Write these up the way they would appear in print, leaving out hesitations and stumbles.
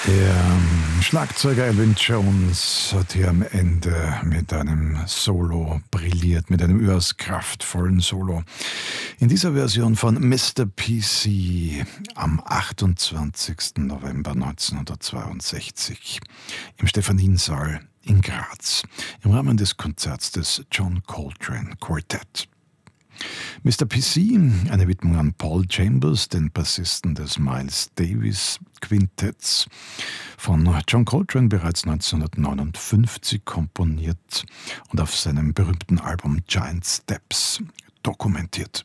Der Schlagzeuger Elvin Jones hat hier am Ende mit einem Solo brilliert, mit einem überaus kraftvollen Solo. In dieser Version von Mr. PC am 28. November 1962 im Stephaniensaal in Graz im Rahmen des Konzerts des John Coltrane Quartet. Mr. PC, eine Widmung an Paul Chambers, den Bassisten des Miles Davis Quintetts, von John Coltrane bereits 1959 komponiert und auf seinem berühmten Album Giant Steps dokumentiert.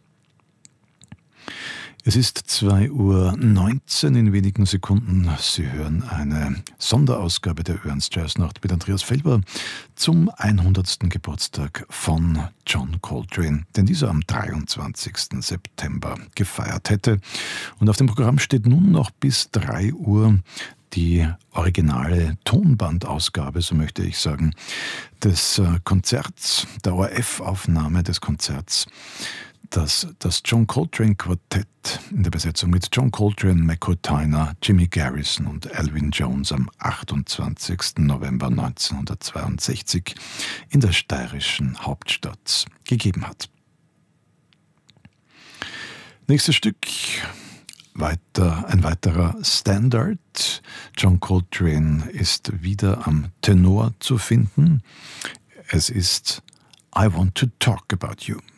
Es ist 2:19 Uhr, in wenigen Sekunden. Sie hören eine Sonderausgabe der Ernst Jazz-Nacht mit Andreas Felber zum 100. Geburtstag von John Coltrane, den dieser am 23. September gefeiert hätte. Und auf dem Programm steht nun noch bis 3 Uhr die originale Tonbandausgabe, so möchte ich sagen, des Konzerts, der ORF-Aufnahme des Konzerts, das John Coltrane Quartett in der Besetzung mit John Coltrane, Mecco Tyner, Jimmy Garrison und Elvin Jones am 28. November 1962 in der steirischen Hauptstadt gegeben hat. Nächstes Stück, ein weiterer Standard. John Coltrane ist wieder am Tenor zu finden. Es ist I Want to Talk About You.